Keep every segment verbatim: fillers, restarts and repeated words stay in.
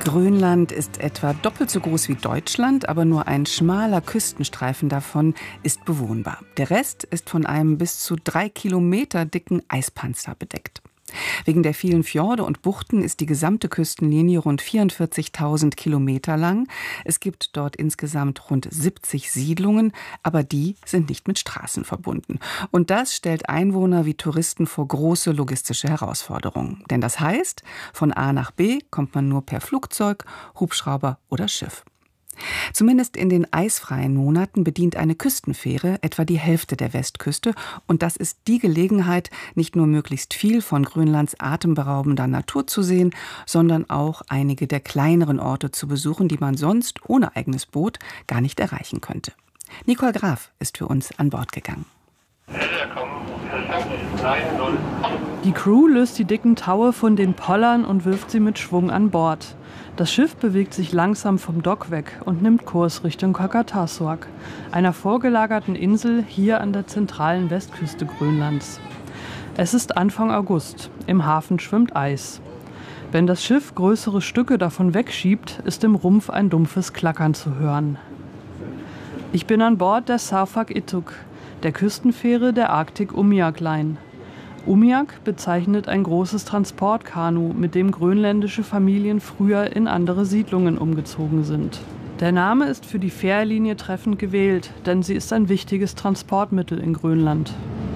Grönland ist etwa doppelt so groß wie Deutschland, aber nur ein schmaler Küstenstreifen davon ist bewohnbar. Der Rest ist von einem bis zu drei Kilometer dicken Eispanzer bedeckt. Wegen der vielen Fjorde und Buchten ist die gesamte Küstenlinie rund vierundvierzigtausend Kilometer lang. Es gibt dort insgesamt rund siebzig Siedlungen, aber die sind nicht mit Straßen verbunden. Und das stellt Einwohner wie Touristen vor große logistische Herausforderungen. Denn das heißt, von A nach B kommt man nur per Flugzeug, Hubschrauber oder Schiff. Zumindest in den eisfreien Monaten bedient eine Küstenfähre etwa die Hälfte der Westküste. Und das ist die Gelegenheit, nicht nur möglichst viel von Grönlands atemberaubender Natur zu sehen, sondern auch einige der kleineren Orte zu besuchen, die man sonst ohne eigenes Boot gar nicht erreichen könnte. Nicole Graf ist für uns an Bord gegangen. Die Crew löst die dicken Taue von den Pollern und wirft sie mit Schwung an Bord. Das Schiff bewegt sich langsam vom Dock weg und nimmt Kurs Richtung Qaqortoq, einer vorgelagerten Insel hier an der zentralen Westküste Grönlands. Es ist Anfang August. Im Hafen schwimmt Eis. Wenn das Schiff größere Stücke davon wegschiebt, ist im Rumpf ein dumpfes Klackern zu hören. Ich bin an Bord der Sarfaq-Ittuk, der Küstenfähre der Arctic Umiaq Line. Umiaq bezeichnet ein großes Transportkanu, mit dem grönländische Familien früher in andere Siedlungen umgezogen sind. Der Name ist für die Fährlinie treffend gewählt, denn sie ist ein wichtiges Transportmittel in Grönland.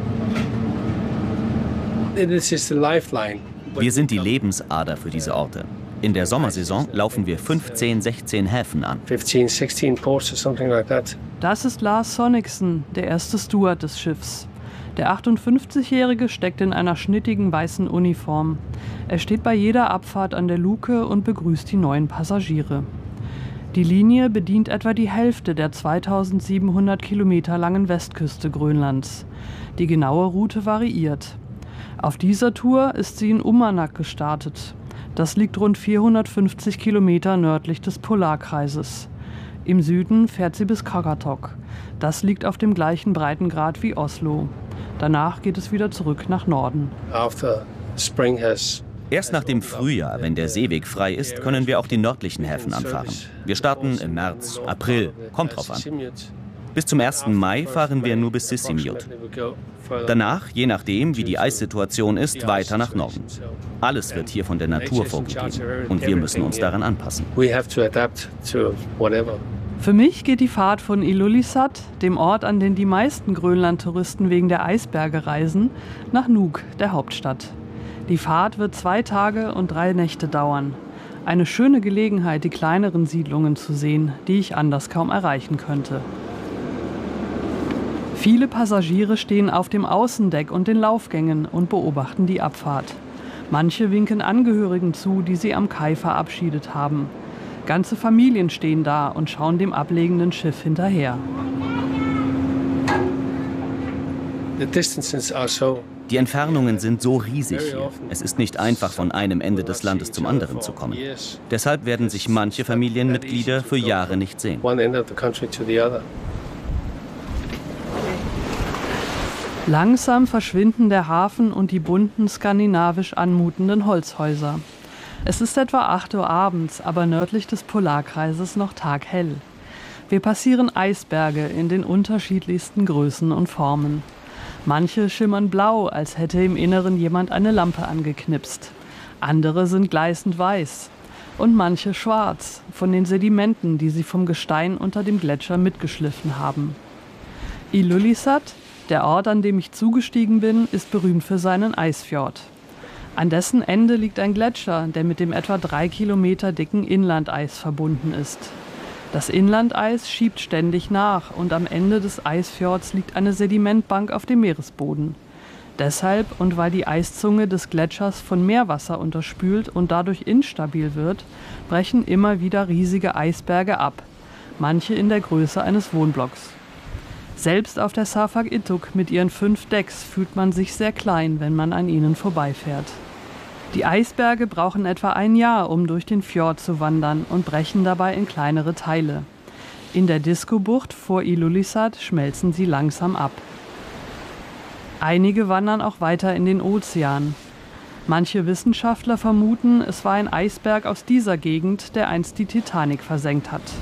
Wir sind die Lebensader für diese Orte. In der Sommersaison laufen wir fünfzehn, sechzehn Häfen an. Das ist Lars Sonnicksen, der erste Steward des Schiffs. Der achtundfünfzigjährige steckt in einer schnittigen weißen Uniform. Er steht bei jeder Abfahrt an der Luke und begrüßt die neuen Passagiere. Die Linie bedient etwa die Hälfte der zweitausendsiebenhundert Kilometer langen Westküste Grönlands. Die genaue Route variiert. Auf dieser Tour ist sie in Uummannaq gestartet. Das liegt rund vierhundertfünfzig Kilometer nördlich des Polarkreises. Im Süden fährt sie bis Qaqortoq. Das liegt auf dem gleichen Breitengrad wie Oslo. Danach geht es wieder zurück nach Norden. Erst nach dem Frühjahr, wenn der Seeweg frei ist, können wir auch die nördlichen Häfen anfahren. Wir starten im März, April, kommt drauf an. Bis zum ersten Mai fahren wir nur bis Sisimiut. Danach, je nachdem, wie die Eissituation ist, weiter nach Norden. Alles wird hier von der Natur vorgegeben und wir müssen uns daran anpassen. Für mich geht die Fahrt von Ilulissat, dem Ort, an den die meisten Grönland-Touristen wegen der Eisberge reisen, nach Nuuk, der Hauptstadt. Die Fahrt wird zwei Tage und drei Nächte dauern. Eine schöne Gelegenheit, die kleineren Siedlungen zu sehen, die ich anders kaum erreichen könnte. Viele Passagiere stehen auf dem Außendeck und den Laufgängen und beobachten die Abfahrt. Manche winken Angehörigen zu, die sie am Kai verabschiedet haben. Ganze Familien stehen da und schauen dem ablegenden Schiff hinterher. Die Entfernungen sind so riesig hier. Es ist nicht einfach, von einem Ende des Landes zum anderen zu kommen. Deshalb werden sich manche Familienmitglieder für Jahre nicht sehen. Langsam verschwinden der Hafen und die bunten, skandinavisch anmutenden Holzhäuser. Es ist etwa acht Uhr abends, aber nördlich des Polarkreises noch taghell. Wir passieren Eisberge in den unterschiedlichsten Größen und Formen. Manche schimmern blau, als hätte im Inneren jemand eine Lampe angeknipst. Andere sind gleißend weiß. Und manche schwarz, von den Sedimenten, die sie vom Gestein unter dem Gletscher mitgeschliffen haben. Ilulissat, der Ort, an dem ich zugestiegen bin, ist berühmt für seinen Eisfjord. An dessen Ende liegt ein Gletscher, der mit dem etwa drei Kilometer dicken Inlandeis verbunden ist. Das Inlandeis schiebt ständig nach und am Ende des Eisfjords liegt eine Sedimentbank auf dem Meeresboden. Deshalb und weil die Eiszunge des Gletschers von Meerwasser unterspült und dadurch instabil wird, brechen immer wieder riesige Eisberge ab, manche in der Größe eines Wohnblocks. Selbst auf der Sarfaq-Ittuk mit ihren fünf Decks fühlt man sich sehr klein, wenn man an ihnen vorbeifährt. Die Eisberge brauchen etwa ein Jahr, um durch den Fjord zu wandern und brechen dabei in kleinere Teile. In der Disko-Bucht vor Ilulissat schmelzen sie langsam ab. Einige wandern auch weiter in den Ozean. Manche Wissenschaftler vermuten, es war ein Eisberg aus dieser Gegend, der einst die Titanic versenkt hat.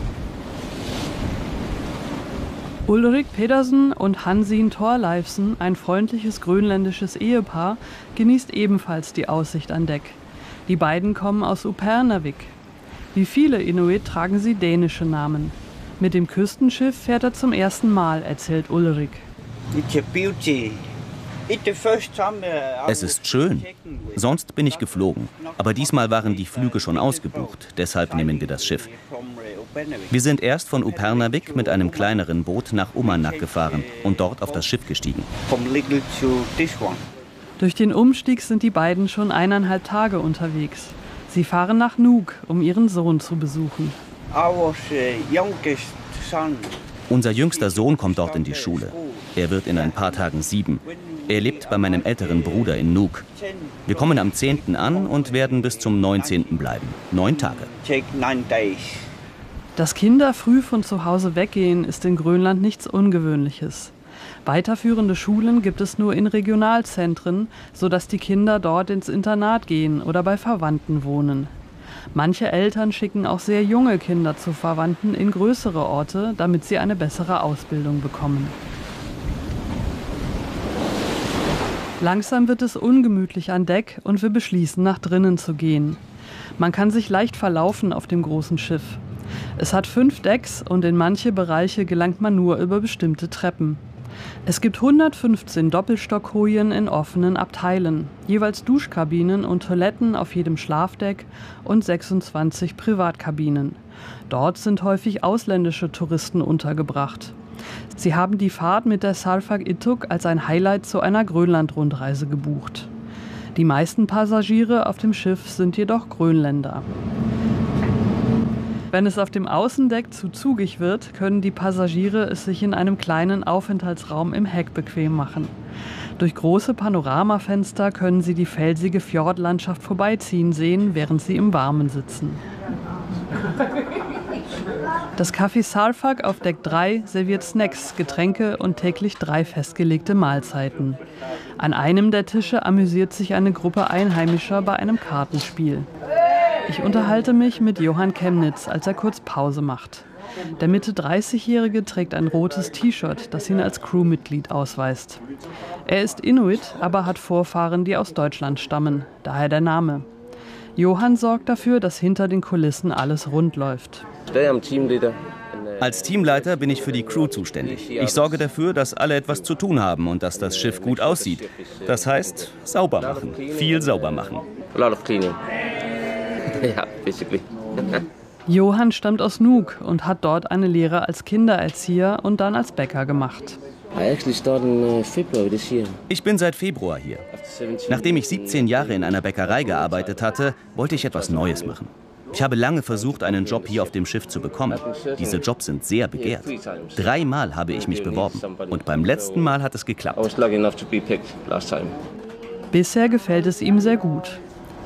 Ulrik Pedersen und Hansin Thorleifsen, ein freundliches grönländisches Ehepaar, genießt ebenfalls die Aussicht an Deck. Die beiden kommen aus Upernavik. Wie viele Inuit tragen sie dänische Namen. Mit dem Küstenschiff fährt er zum ersten Mal, erzählt Ulrik. Es ist schön. Sonst bin ich geflogen. Aber diesmal waren die Flüge schon ausgebucht. Deshalb nehmen wir das Schiff. Wir sind erst von Upernavik mit einem kleineren Boot nach Uummannaq gefahren und dort auf das Schiff gestiegen. Durch den Umstieg sind die beiden schon eineinhalb Tage unterwegs. Sie fahren nach Nuuk, um ihren Sohn zu besuchen. Unser jüngster Sohn kommt dort in die Schule. Er wird in ein paar Tagen sieben. Er lebt bei meinem älteren Bruder in Nuuk. Wir kommen am zehnten an und werden bis zum neunzehnten bleiben. Neun Tage. Dass Kinder früh von zu Hause weggehen, ist in Grönland nichts Ungewöhnliches. Weiterführende Schulen gibt es nur in Regionalzentren, sodass die Kinder dort ins Internat gehen oder bei Verwandten wohnen. Manche Eltern schicken auch sehr junge Kinder zu Verwandten in größere Orte, damit sie eine bessere Ausbildung bekommen. Langsam wird es ungemütlich an Deck und wir beschließen, nach drinnen zu gehen. Man kann sich leicht verlaufen auf dem großen Schiff. Es hat fünf Decks und in manche Bereiche gelangt man nur über bestimmte Treppen. Es gibt hundertfünfzehn Doppelstockkojen in offenen Abteilen, jeweils Duschkabinen und Toiletten auf jedem Schlafdeck und sechsundzwanzig Privatkabinen. Dort sind häufig ausländische Touristen untergebracht. Sie haben die Fahrt mit der Sarfaq-Ittuk als ein Highlight zu einer Grönland-Rundreise gebucht. Die meisten Passagiere auf dem Schiff sind jedoch Grönländer. Wenn es auf dem Außendeck zu zugig wird, können die Passagiere es sich in einem kleinen Aufenthaltsraum im Heck bequem machen. Durch große Panoramafenster können sie die felsige Fjordlandschaft vorbeiziehen sehen, während sie im Warmen sitzen. Das Café Sarfaq auf Deck drei serviert Snacks, Getränke und täglich drei festgelegte Mahlzeiten. An einem der Tische amüsiert sich eine Gruppe Einheimischer bei einem Kartenspiel. Ich unterhalte mich mit Johann Chemnitz, als er kurz Pause macht. Der Mitte dreißigjährige trägt ein rotes T-Shirt, das ihn als Crewmitglied ausweist. Er ist Inuit, aber hat Vorfahren, die aus Deutschland stammen, daher der Name. Johann sorgt dafür, dass hinter den Kulissen alles rund läuft. Als Teamleiter bin ich für die Crew zuständig. Ich sorge dafür, dass alle etwas zu tun haben und dass das Schiff gut aussieht. Das heißt, sauber machen, viel sauber machen. Ja, basically. Johann stammt aus Nuuk und hat dort eine Lehre als Kindererzieher und dann als Bäcker gemacht. Ich bin seit Februar hier. Nachdem ich siebzehn Jahre in einer Bäckerei gearbeitet hatte, wollte ich etwas Neues machen. Ich habe lange versucht, einen Job hier auf dem Schiff zu bekommen. Diese Jobs sind sehr begehrt. Dreimal habe ich mich beworben und beim letzten Mal hat es geklappt. Bisher gefällt es ihm sehr gut.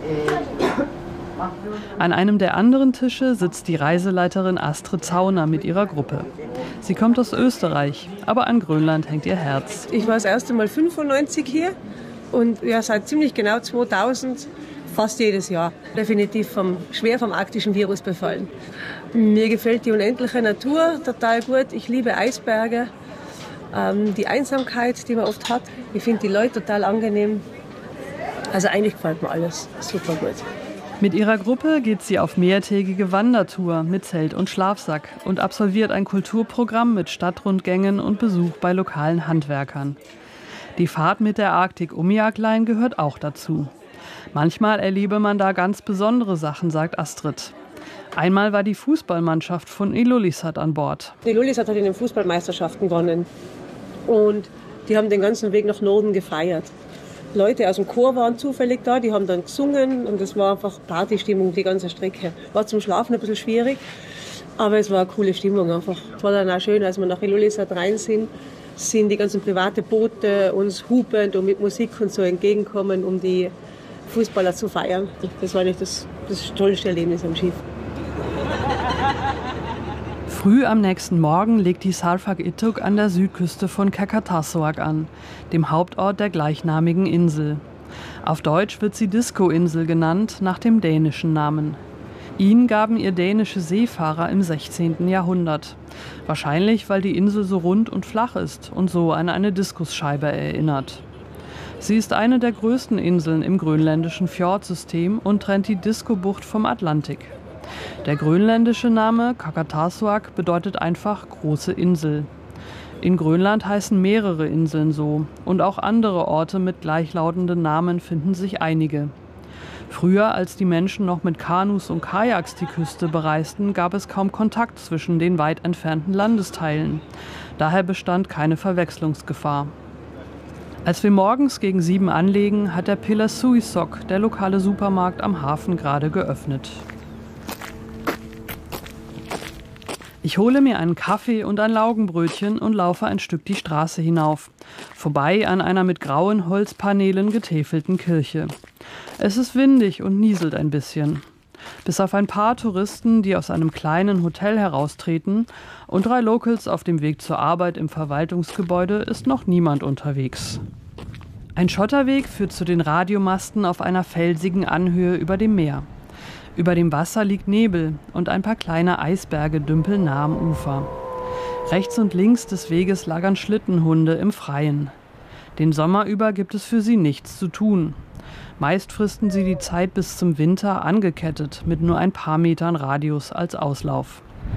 An einem der anderen Tische sitzt die Reiseleiterin Astrid Zauner mit ihrer Gruppe. Sie kommt aus Österreich, aber an Grönland hängt ihr Herz. Ich war das erste Mal fünfundneunzig hier und ja, seit ziemlich genau zweitausend fast jedes Jahr. Definitiv vom, schwer vom arktischen Virus befallen. Mir gefällt die unendliche Natur total gut. Ich liebe Eisberge, ähm, die Einsamkeit, die man oft hat. Ich finde die Leute total angenehm. Also eigentlich gefällt mir alles super gut. Mit ihrer Gruppe geht sie auf mehrtägige Wandertour mit Zelt und Schlafsack und absolviert ein Kulturprogramm mit Stadtrundgängen und Besuch bei lokalen Handwerkern. Die Fahrt mit der Arctic Umiaq Line gehört auch dazu. Manchmal erlebe man da ganz besondere Sachen, sagt Astrid. Einmal war die Fußballmannschaft von Ilulissat an Bord. Ilulissat hat in den Fußballmeisterschaften gewonnen und die haben den ganzen Weg nach Norden gefeiert. Leute aus dem Chor waren zufällig da, die haben dann gesungen und es war einfach Partystimmung, die ganze Strecke. War zum Schlafen ein bisschen schwierig, aber es war eine coole Stimmung einfach. Es war dann auch schön, als wir nach Ilulissat rein sind, sind die ganzen privaten Boote uns hupend und mit Musik und so entgegenkommen, um die Fußballer zu feiern. Das war eigentlich das, das tollste Erlebnis am Schiff. Früh am nächsten Morgen legt die Sarfaq-Ittuk an der Südküste von Qeqertarsuaq an, dem Hauptort der gleichnamigen Insel. Auf Deutsch wird sie Disco-Insel genannt, nach dem dänischen Namen. Ihn gaben ihr dänische Seefahrer im sechzehnten Jahrhundert. Wahrscheinlich, weil die Insel so rund und flach ist und so an eine Diskusscheibe erinnert. Sie ist eine der größten Inseln im grönländischen Fjordsystem und trennt die Disco-Bucht vom Atlantik. Der grönländische Name Qaqortoq bedeutet einfach große Insel. In Grönland heißen mehrere Inseln so und auch andere Orte mit gleichlautenden Namen finden sich einige. Früher, als die Menschen noch mit Kanus und Kajaks die Küste bereisten, gab es kaum Kontakt zwischen den weit entfernten Landesteilen. Daher bestand keine Verwechslungsgefahr. Als wir morgens gegen sieben anlegen, hat der Pilasuisok, der lokale Supermarkt am Hafen, gerade geöffnet. Ich hole mir einen Kaffee und ein Laugenbrötchen und laufe ein Stück die Straße hinauf, vorbei an einer mit grauen Holzpaneelen getäfelten Kirche. Es ist windig und nieselt ein bisschen. Bis auf ein paar Touristen, die aus einem kleinen Hotel heraustreten, und drei Locals auf dem Weg zur Arbeit im Verwaltungsgebäude ist noch niemand unterwegs. Ein Schotterweg führt zu den Radiomasten auf einer felsigen Anhöhe über dem Meer. Über dem Wasser liegt Nebel und ein paar kleine Eisberge dümpeln nah am Ufer. Rechts und links des Weges lagern Schlittenhunde im Freien. Den Sommer über gibt es für sie nichts zu tun. Meist fristen sie die Zeit bis zum Winter angekettet, mit nur ein paar Metern Radius als Auslauf.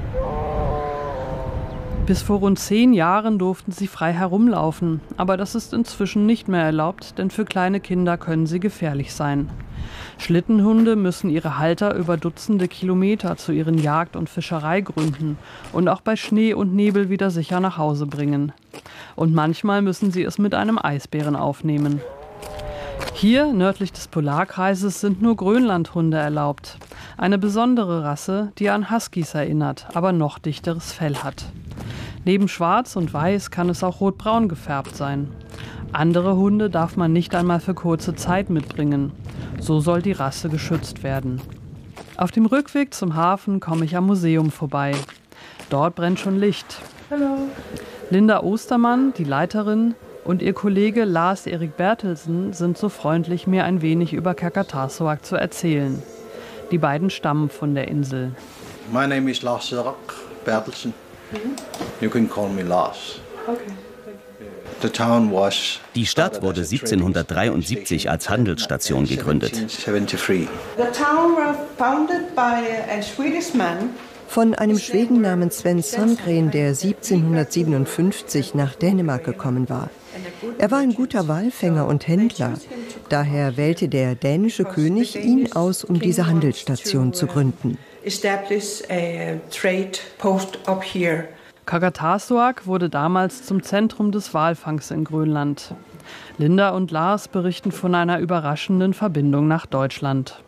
Bis vor rund zehn Jahren durften sie frei herumlaufen, aber das ist inzwischen nicht mehr erlaubt, denn für kleine Kinder können sie gefährlich sein. Schlittenhunde müssen ihre Halter über Dutzende Kilometer zu ihren Jagd- und Fischereigründen und auch bei Schnee und Nebel wieder sicher nach Hause bringen. Und manchmal müssen sie es mit einem Eisbären aufnehmen. Hier, nördlich des Polarkreises, sind nur Grönlandhunde erlaubt. Eine besondere Rasse, die an Huskies erinnert, aber noch dichteres Fell hat. Neben Schwarz und Weiß kann es auch rotbraun gefärbt sein. Andere Hunde darf man nicht einmal für kurze Zeit mitbringen. So soll die Rasse geschützt werden. Auf dem Rückweg zum Hafen komme ich am Museum vorbei. Dort brennt schon Licht. Hallo. Linda Ostermann, die Leiterin, und ihr Kollege Lars-Erik Bertelsen sind so freundlich, mir ein wenig über Qaqortoq zu erzählen. Die beiden stammen von der Insel. My name is Lars-Erik Bertelsen. You can call me Lars. Okay. Die Stadt wurde siebzehnhundertdreiundsiebzig als Handelsstation gegründet. Von einem Schweden namens Sven Sandgren, der siebzehnhundertsiebenundfünfzig nach Dänemark gekommen war. Er war ein guter Walfänger und Händler. Daher wählte der dänische König ihn aus, um diese Handelsstation zu gründen. Qaqortoq wurde damals zum Zentrum des Walfangs in Grönland. Linda und Lars berichten von einer überraschenden Verbindung nach Deutschland.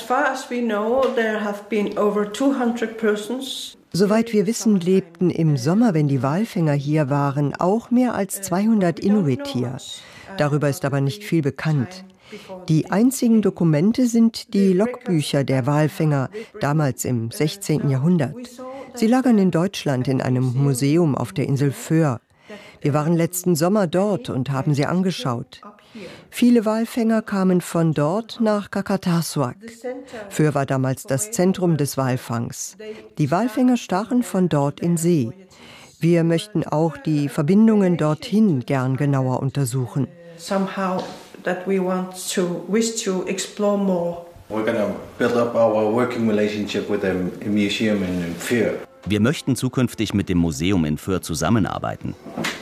Soweit wir wissen, lebten im Sommer, wenn die Walfänger hier waren, auch mehr als zweihundert Inuit hier. Darüber ist aber nicht viel bekannt. Die einzigen Dokumente sind die Logbücher der Walfänger, damals im sechzehnten Jahrhundert. Sie lagern in Deutschland in einem Museum auf der Insel Föhr. Wir waren letzten Sommer dort und haben sie angeschaut. Viele Walfänger kamen von dort nach Qaqortoq. Föhr war damals das Zentrum des Walfangs. Die Walfänger stachen von dort in See. Wir möchten auch die Verbindungen dorthin gern genauer untersuchen. That we want to wish to explore more. We're going to build up our working relationship with the museum in Föhr. Wir möchten zukünftig mit dem Museum in Föhr zusammenarbeiten.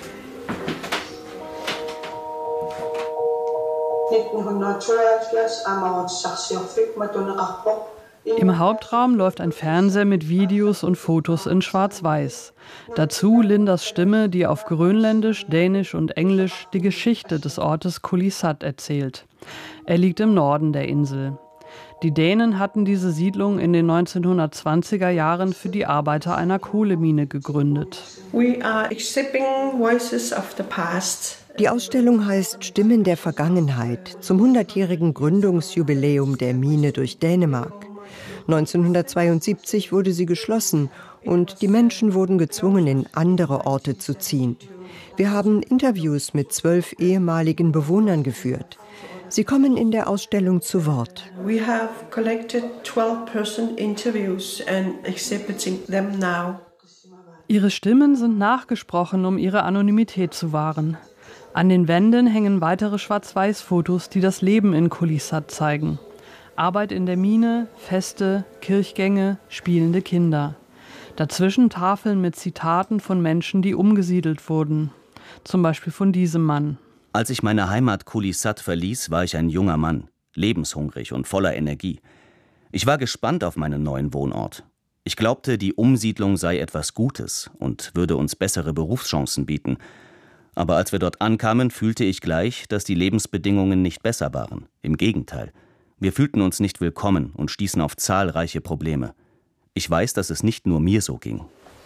Im Hauptraum läuft ein Fernseher mit Videos und Fotos in Schwarz-Weiß. Dazu Lindas Stimme, die auf Grönländisch, Dänisch und Englisch die Geschichte des Ortes Kulisat erzählt. Er liegt im Norden der Insel. Die Dänen hatten diese Siedlung in den neunzehnhundertzwanziger Jahren für die Arbeiter einer Kohlemine gegründet. We are exhibiting voices of the past. Die Ausstellung heißt Stimmen der Vergangenheit zum hundertjährigen Gründungsjubiläum der Mine durch Dänemark. neunzehnhundertzweiundsiebzig wurde sie geschlossen und die Menschen wurden gezwungen, in andere Orte zu ziehen. Wir haben Interviews mit zwölf ehemaligen Bewohnern geführt. Sie kommen in der Ausstellung zu Wort. We have collected twelve person interviews and exhibiting them now. Ihre Stimmen sind nachgesprochen, um ihre Anonymität zu wahren. An den Wänden hängen weitere Schwarz-Weiß-Fotos, die das Leben in Qullissat zeigen. Arbeit in der Mine, Feste, Kirchgänge, spielende Kinder. Dazwischen Tafeln mit Zitaten von Menschen, die umgesiedelt wurden. Zum Beispiel von diesem Mann. Als ich meine Heimat Qullissat verließ, war ich ein junger Mann, lebenshungrig und voller Energie. Ich war gespannt auf meinen neuen Wohnort. Ich glaubte, die Umsiedlung sei etwas Gutes und würde uns bessere Berufschancen bieten. Aber als wir dort ankamen, fühlte ich gleich, dass die Lebensbedingungen nicht besser waren. Im Gegenteil. Wir fühlten uns nicht willkommen und stießen auf zahlreiche Probleme. Ich weiß, dass es nicht nur mir so ging.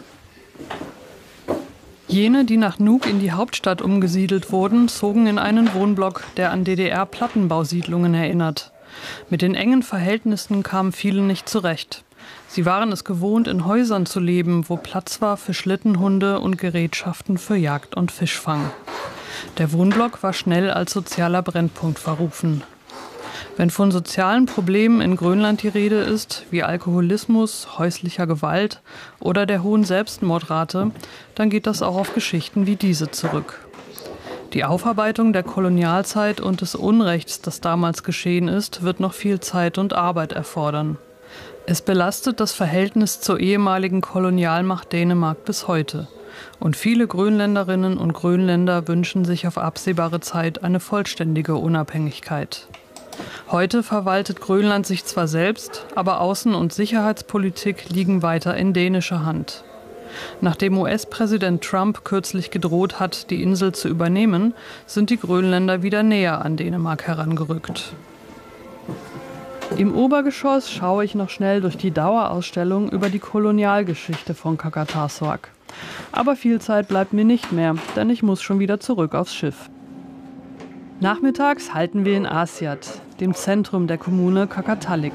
Jene, die nach Nuuk in die Hauptstadt umgesiedelt wurden, zogen in einen Wohnblock, der an D D R-Plattenbausiedlungen erinnert. Mit den engen Verhältnissen kamen viele nicht zurecht. Sie waren es gewohnt, in Häusern zu leben, wo Platz war für Schlittenhunde und Gerätschaften für Jagd und Fischfang. Der Wohnblock war schnell als sozialer Brennpunkt verrufen. Wenn von sozialen Problemen in Grönland die Rede ist, wie Alkoholismus, häuslicher Gewalt oder der hohen Selbstmordrate, dann geht das auch auf Geschichten wie diese zurück. Die Aufarbeitung der Kolonialzeit und des Unrechts, das damals geschehen ist, wird noch viel Zeit und Arbeit erfordern. Es belastet das Verhältnis zur ehemaligen Kolonialmacht Dänemark bis heute. Und viele Grönländerinnen und Grönländer wünschen sich auf absehbare Zeit eine vollständige Unabhängigkeit. Heute verwaltet Grönland sich zwar selbst, aber Außen- und Sicherheitspolitik liegen weiter in dänischer Hand. Nachdem U S-Präsident Trump kürzlich gedroht hat, die Insel zu übernehmen, sind die Grönländer wieder näher an Dänemark herangerückt. Im Obergeschoss schaue ich noch schnell durch die Dauerausstellung über die Kolonialgeschichte von Qaqortoq. Aber viel Zeit bleibt mir nicht mehr, denn ich muss schon wieder zurück aufs Schiff. Nachmittags halten wir in Aasiaat, dem Zentrum der Kommune Qaqortoq.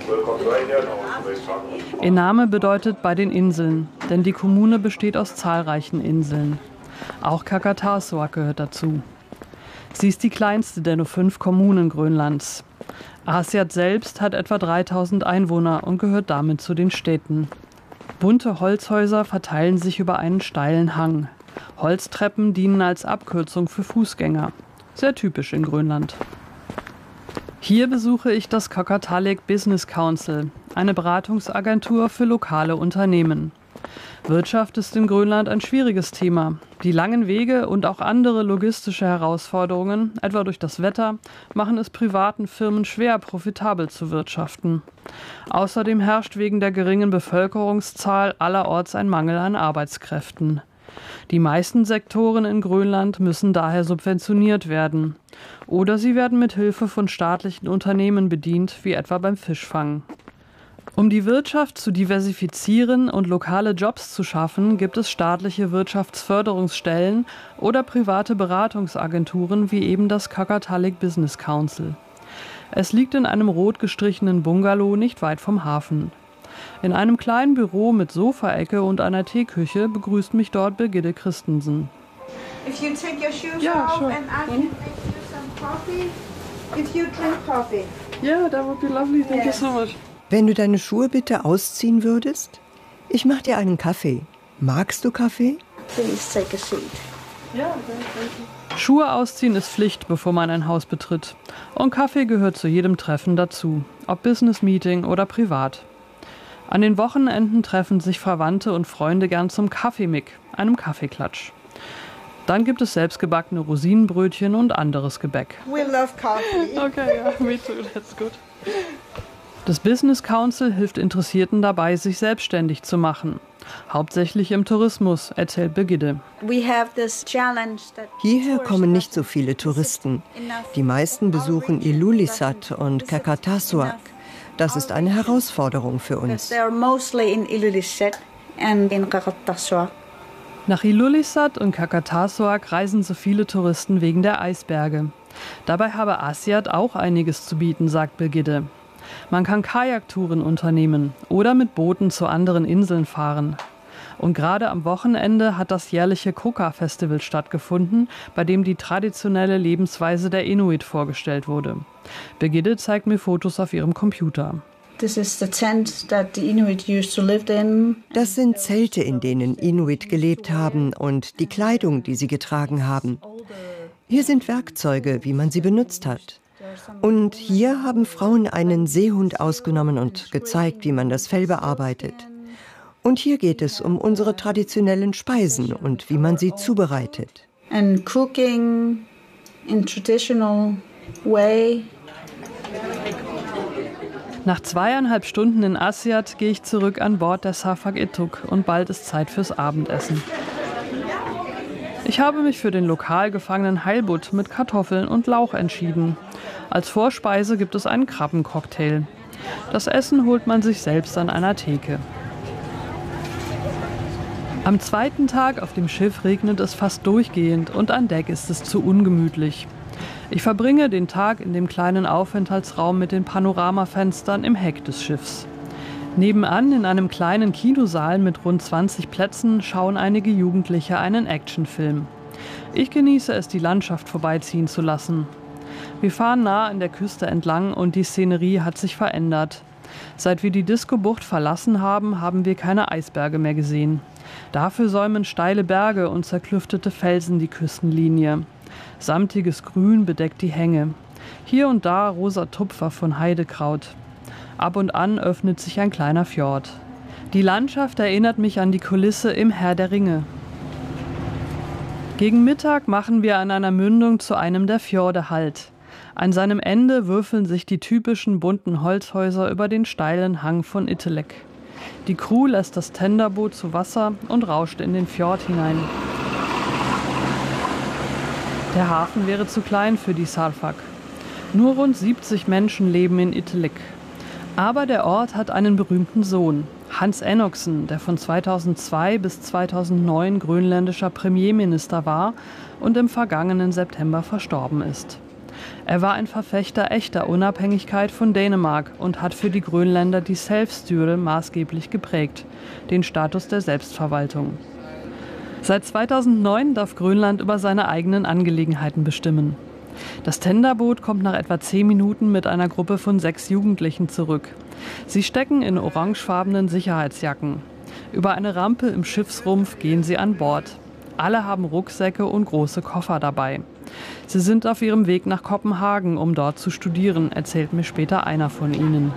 Ihr Name bedeutet bei den Inseln, denn die Kommune besteht aus zahlreichen Inseln. Auch Qaqortoq gehört dazu. Sie ist die kleinste der nur fünf Kommunen Grönlands. Aasiaat selbst hat etwa dreitausend Einwohner und gehört damit zu den Städten. Bunte Holzhäuser verteilen sich über einen steilen Hang. Holztreppen dienen als Abkürzung für Fußgänger. Sehr typisch in Grönland. Hier besuche ich das Qaqortoq Business Council, eine Beratungsagentur für lokale Unternehmen. Wirtschaft ist in Grönland ein schwieriges Thema. Die langen Wege und auch andere logistische Herausforderungen, etwa durch das Wetter, machen es privaten Firmen schwer, profitabel zu wirtschaften. Außerdem herrscht wegen der geringen Bevölkerungszahl allerorts ein Mangel an Arbeitskräften. Die meisten Sektoren in Grönland müssen daher subventioniert werden. Oder sie werden mit Hilfe von staatlichen Unternehmen bedient, wie etwa beim Fischfang. Um die Wirtschaft zu diversifizieren und lokale Jobs zu schaffen, gibt es staatliche Wirtschaftsförderungsstellen oder private Beratungsagenturen wie eben das Qaqortoq Business Council. Es liegt in einem rot gestrichenen Bungalow nicht weit vom Hafen. In einem kleinen Büro mit Sofaecke und einer Teeküche begrüßt mich dort Birgitte Christensen. If you take your shoes Yeah, off sure. and I can make you some coffee. If you drink coffee. Yeah, that would be lovely. Thank you so much. Wenn du deine Schuhe bitte ausziehen würdest? Ich mach dir einen Kaffee. Magst du Kaffee? Please take a seat. Yeah, thank you. Schuhe ausziehen ist Pflicht, bevor man ein Haus betritt. Und Kaffee gehört zu jedem Treffen dazu, ob Business-Meeting oder privat. An den Wochenenden treffen sich Verwandte und Freunde gern zum Kaffeemick, einem Kaffeeklatsch. Dann gibt es selbstgebackene Rosinenbrötchen und anderes Gebäck. We love coffee. Okay, yeah, me too, that's good. Das Business Council hilft Interessierten dabei, sich selbstständig zu machen. Hauptsächlich im Tourismus, erzählt Birgitte. Hierher kommen nicht so viele Touristen. Die meisten besuchen Ilulissat und Qaqortoq. Das ist eine Herausforderung für uns. Nach Ilulissat und Qaqortoq reisen so viele Touristen wegen der Eisberge. Dabei habe Aasiaat auch einiges zu bieten, sagt Birgitte. Man kann Kajaktouren unternehmen oder mit Booten zu anderen Inseln fahren. Und gerade am Wochenende hat das jährliche Koka-Festival stattgefunden, bei dem die traditionelle Lebensweise der Inuit vorgestellt wurde. Birgitte zeigt mir Fotos auf ihrem Computer. Das sind Zelte, in denen Inuit gelebt haben, und die Kleidung, die sie getragen haben. Hier sind Werkzeuge, wie man sie benutzt hat. Und hier haben Frauen einen Seehund ausgenommen und gezeigt, wie man das Fell bearbeitet. Und hier geht es um unsere traditionellen Speisen und wie man sie zubereitet. And cooking in traditional way. Nach zweieinhalb Stunden in Aasiaat gehe ich zurück an Bord der Safak Ituk und bald ist Zeit fürs Abendessen. Ich habe mich für den lokal gefangenen Heilbutt mit Kartoffeln und Lauch entschieden. Als Vorspeise gibt es einen Krabbencocktail. Das Essen holt man sich selbst an einer Theke. Am zweiten Tag auf dem Schiff regnet es fast durchgehend und an Deck ist es zu ungemütlich. Ich verbringe den Tag in dem kleinen Aufenthaltsraum mit den Panoramafenstern im Heck des Schiffs. Nebenan in einem kleinen Kinosaal mit rund zwanzig Plätzen schauen einige Jugendliche einen Actionfilm. Ich genieße es, die Landschaft vorbeiziehen zu lassen. Wir fahren nah an der Küste entlang und die Szenerie hat sich verändert. Seit wir die Disco-Bucht verlassen haben, haben wir keine Eisberge mehr gesehen. Dafür säumen steile Berge und zerklüftete Felsen die Küstenlinie. Samtiges Grün bedeckt die Hänge. Hier und da rosa Tupfer von Heidekraut. Ab und an öffnet sich ein kleiner Fjord. Die Landschaft erinnert mich an die Kulisse im Herr der Ringe. Gegen Mittag machen wir an einer Mündung zu einem der Fjorde Halt. An seinem Ende würfeln sich die typischen bunten Holzhäuser über den steilen Hang von Ittelek. Die Crew lässt das Tenderboot zu Wasser und rauscht in den Fjord hinein. Der Hafen wäre zu klein für die Sarfak. Nur rund siebzig Menschen leben in Ittelek. Aber der Ort hat einen berühmten Sohn, Hans Enoksen, der von zweitausendzwei bis zweitausendneun grönländischer Premierminister war und im vergangenen September verstorben ist. Er war ein Verfechter echter Unabhängigkeit von Dänemark und hat für die Grönländer die Selvstyre maßgeblich geprägt, den Status der Selbstverwaltung. Seit zweitausendneun darf Grönland über seine eigenen Angelegenheiten bestimmen. Das Tenderboot kommt nach etwa zehn Minuten mit einer Gruppe von sechs Jugendlichen zurück. Sie stecken in orangefarbenen Sicherheitsjacken. Über eine Rampe im Schiffsrumpf gehen sie an Bord. Alle haben Rucksäcke und große Koffer dabei. Sie sind auf ihrem Weg nach Kopenhagen, um dort zu studieren, erzählt mir später einer von ihnen.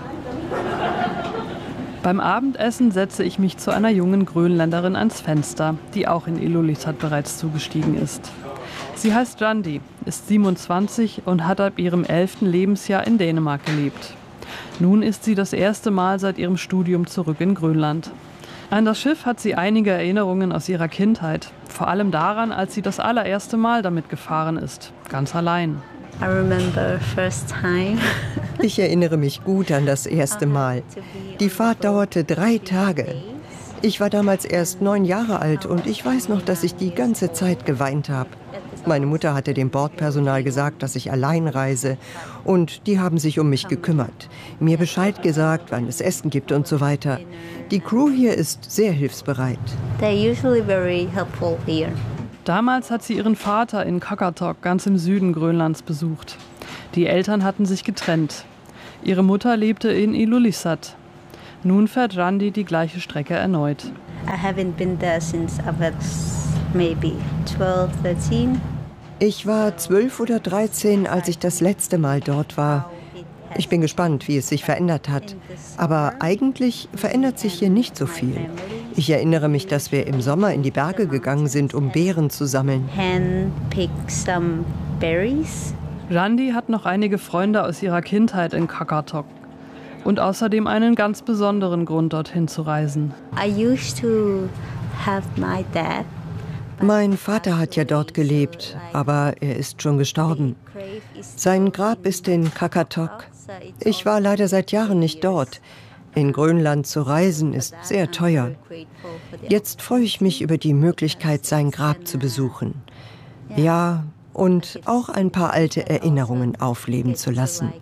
Beim Abendessen setze ich mich zu einer jungen Grönländerin ans Fenster, die auch in Ilulissat bereits zugestiegen ist. Sie heißt Randi, ist siebenundzwanzig und hat ab ihrem elften Lebensjahr in Dänemark gelebt. Nun ist sie das erste Mal seit ihrem Studium zurück in Grönland. An das Schiff hat sie einige Erinnerungen aus ihrer Kindheit, vor allem daran, als sie das allererste Mal damit gefahren ist, ganz allein. I remember first time. Ich erinnere mich gut an das erste Mal. Die Fahrt dauerte drei Tage. Ich war damals erst neun Jahre alt und ich weiß noch, dass ich die ganze Zeit geweint habe. Meine Mutter hatte dem Bordpersonal gesagt, dass ich allein reise, und die haben sich um mich gekümmert, mir Bescheid gesagt, wann es Essen gibt und so weiter. Die Crew hier ist sehr hilfsbereit. They're usually very helpful here. Damals hat sie ihren Vater in Qaqortoq, ganz im Süden Grönlands, besucht. Die Eltern hatten sich getrennt. Ihre Mutter lebte in Ilulissat. Nun fährt Randi die gleiche Strecke erneut. I haven't been there since I was maybe twelve, thirteen. Ich war zwölf oder dreizehn, als ich das letzte Mal dort war. Ich bin gespannt, wie es sich verändert hat. Aber eigentlich verändert sich hier nicht so viel. Ich erinnere mich, dass wir im Sommer in die Berge gegangen sind, um Beeren zu sammeln. Handpick some berries. Randi hat noch einige Freunde aus ihrer Kindheit in Qaqortoq und außerdem einen ganz besonderen Grund, dorthin zu reisen. I used to have my dad. Mein Vater hat ja dort gelebt, aber er ist schon gestorben. Sein Grab ist in Qaqortoq. Ich war leider seit Jahren nicht dort. In Grönland zu reisen ist sehr teuer. Jetzt freue ich mich über die Möglichkeit, sein Grab zu besuchen. Ja, und auch ein paar alte Erinnerungen aufleben zu lassen.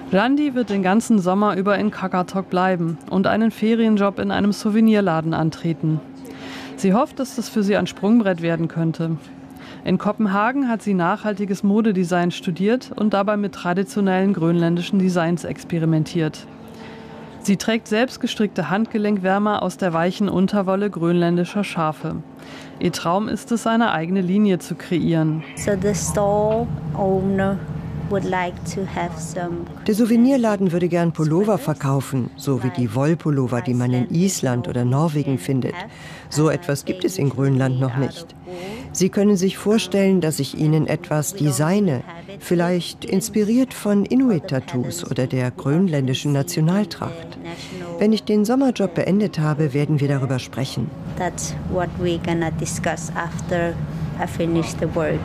Randi wird den ganzen Sommer über in Qaqortoq bleiben und einen Ferienjob in einem Souvenirladen antreten. Sie hofft, dass das für sie ein Sprungbrett werden könnte. In Kopenhagen hat sie nachhaltiges Modedesign studiert und dabei mit traditionellen grönländischen Designs experimentiert. Sie trägt selbstgestrickte Handgelenkwärmer aus der weichen Unterwolle grönländischer Schafe. Ihr Traum ist es, eine eigene Linie zu kreieren. So the store owner would like to have some. Der Souvenirladen würde gern Pullover verkaufen, so wie die Wollpullover, die man in Island oder Norwegen findet. So etwas gibt es in Grönland noch nicht. Sie können sich vorstellen, dass ich Ihnen etwas designe, vielleicht inspiriert von Inuit-Tattoos oder der grönländischen Nationaltracht. Wenn ich den Sommerjob beendet habe, werden wir darüber sprechen. That's what we're gonna discuss after I finish the work.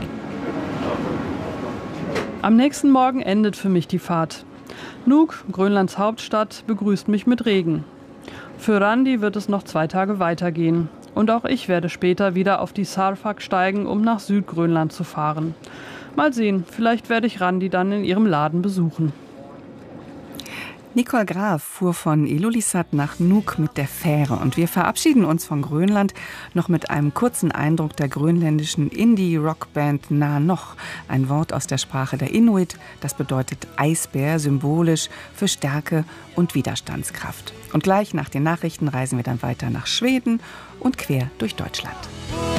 Am nächsten Morgen endet für mich die Fahrt. Nuuk, Grönlands Hauptstadt, begrüßt mich mit Regen. Für Randi wird es noch zwei Tage weitergehen. Und auch ich werde später wieder auf die Sarfak steigen, um nach Südgrönland zu fahren. Mal sehen, vielleicht werde ich Randi dann in ihrem Laden besuchen. Nicole Graf fuhr von Ilulissat nach Nuuk mit der Fähre und wir verabschieden uns von Grönland noch mit einem kurzen Eindruck der grönländischen Indie-Rockband Na Noch, ein Wort aus der Sprache der Inuit, das bedeutet Eisbär, symbolisch für Stärke und Widerstandskraft. Und gleich nach den Nachrichten reisen wir dann weiter nach Schweden und quer durch Deutschland.